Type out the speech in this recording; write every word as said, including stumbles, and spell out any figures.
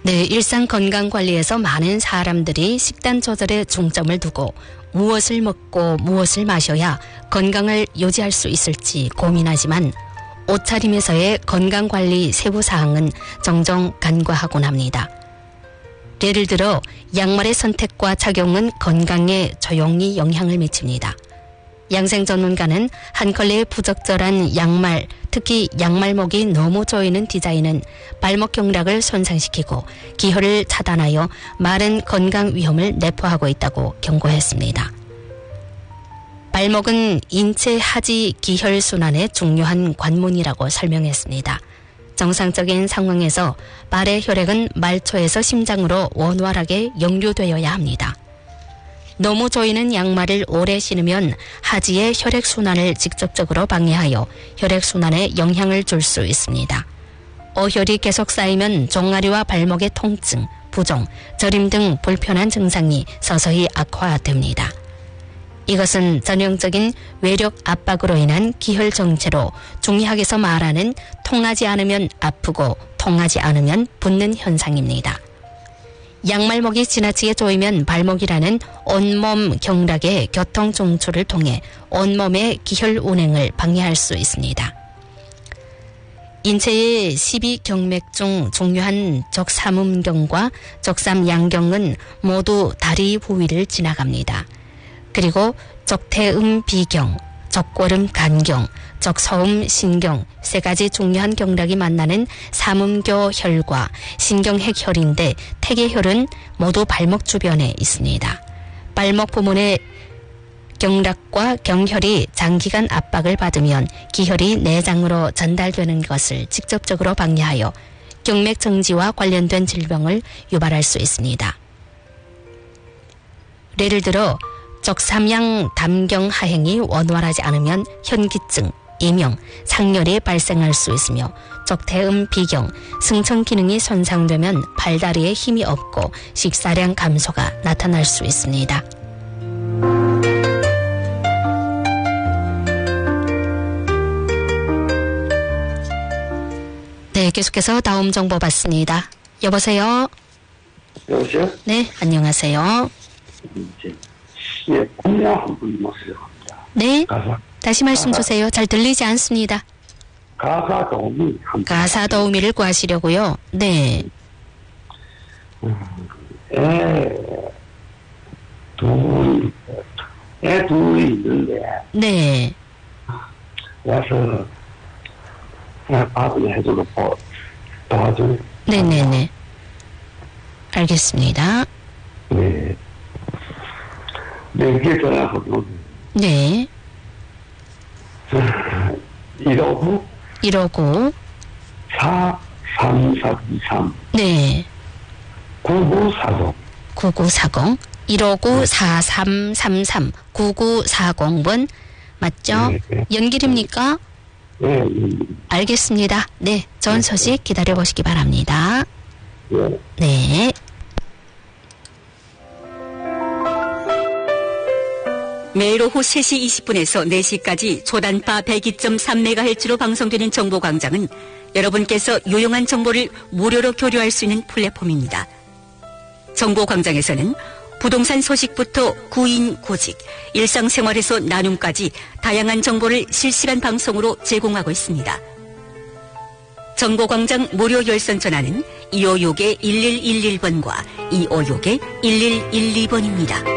네, 일상 건강 관리에서 많은 사람들이 식단 조절에 중점을 두고 무엇을 먹고 무엇을 마셔야 건강을 유지할 수 있을지 고민하지만 옷차림에서의 건강관리 세부사항은 종종 간과하곤 합니다. 예를 들어 양말의 선택과 착용은 건강에 조용히 영향을 미칩니다. 양생 전문가는 한 컬레의 부적절한 양말, 특히 양말목이 너무 조이는 디자인은 발목 경락을 손상시키고 기혈을 차단하여 많은 건강 위험을 내포하고 있다고 경고했습니다. 발목은 인체 하지 기혈 순환의 중요한 관문이라고 설명했습니다. 정상적인 상황에서 발의 혈액은 말초에서 심장으로 원활하게 역류되어야 합니다. 너무 조이는 양말을 오래 신으면 하지의 혈액순환을 직접적으로 방해하여 혈액순환에 영향을 줄 수 있습니다. 어혈이 계속 쌓이면 종아리와 발목의 통증, 부종, 저림 등 불편한 증상이 서서히 악화됩니다. 이것은 전형적인 외력 압박으로 인한 기혈 정체로 중의학에서 말하는 통하지 않으면 아프고 통하지 않으면 붓는 현상입니다. 양말목이 지나치게 조이면 발목이라는 온몸 경락의 교통 중추를 통해 온몸의 기혈 운행을 방해할 수 있습니다. 인체의 십이 경맥 중 중요한 적삼음경과 적삼양경은 모두 다리 부위를 지나갑니다. 그리고 적태음 비경, 적골음 간경, 적서음 신경 세 가지 중요한 경락이 만나는 삼음교 혈과 신경핵 혈인데 태계혈은 모두 발목 주변에 있습니다. 발목 부문의 경락과 경혈이 장기간 압박을 받으면 기혈이 내장으로 전달되는 것을 직접적으로 방해하여 경맥 정지와 관련된 질병을 유발할 수 있습니다. 예를 들어 적삼양 담경 하행이 원활하지 않으면 현기증, 이명, 상열이 발생할 수 있으며 적태음 비경, 승천 기능이 손상되면 팔다리에 힘이 없고 식사량 감소가 나타날 수 있습니다. 네, 계속해서 다음 정보 받습니다. 여보세요? 여보세요? 네, 안녕하세요. 예, 공약 한번 모셔야 합니다. 네, 가사, 다시 말씀 가사, 주세요. 잘 들리지 않습니다. 가사 도우미 한 가사 도우미를 구하시려고요. 네. 음, 애 둘이, 애 둘이 있는데, 네. 와서, 그냥 밥을 해주고 도, 도와줘요. 네네네. 알겠습니다. 네. 네 개 전화하고, 네. 일오구, 일오구. 사삼사이삼, 네. 구구사공, 구구사공. 일오구 사삼삼삼 구구사공 번 맞죠? 네, 네. 연길입니까? 네, 알겠습니다. 네. 좋은 소식 기다려보시기 바랍니다. 네. 네. 매일 오후 세 시 이십 분에서 네 시까지 초단파 백이 점 삼 메가헤르츠로 방송되는 정보광장은 여러분께서 유용한 정보를 무료로 교류할 수 있는 플랫폼입니다. 정보광장에서는 부동산 소식부터 구인, 구직, 일상생활에서 나눔까지 다양한 정보를 실시간 방송으로 제공하고 있습니다. 정보광장 무료 열선 전화는 이오육 일일일일 번과 이오육 일일일이 번입니다.